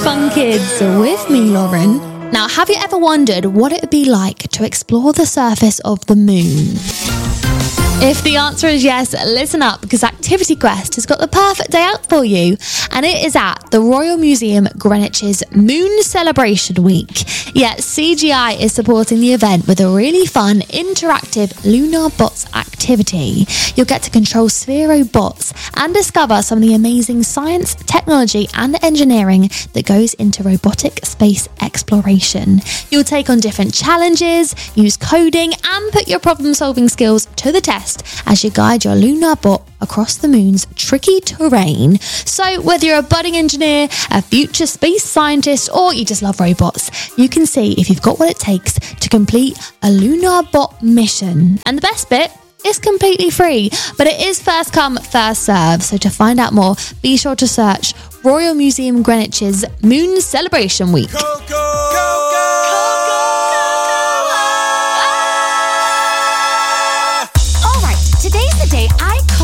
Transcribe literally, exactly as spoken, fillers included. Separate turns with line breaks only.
Fun Kids with me, Lauren. Now, have you ever wondered what it would be like to explore the surface of the moon? If the answer is yes, listen up, because Activity Quest has got the perfect day out for you, and it is at the Royal Museum Greenwich's Moon Celebration Week. Yet C G I is supporting the event with a really fun, interactive Lunar Bots activity. You'll get to control Sphero bots and discover some of the amazing science, technology and engineering that goes into robotic space exploration. You'll take on different challenges, use coding and put your problem-solving skills to the test as you guide your lunar bot across the moon's tricky terrain. So whether you're a budding engineer, a future space scientist, or you just love robots, you can see if you've got what it takes to complete a lunar bot mission. And the best bit, it's completely free, but it is first come, first serve. So to find out more, be sure to search Royal Museum Greenwich's Moon Celebration Week.
Go, go.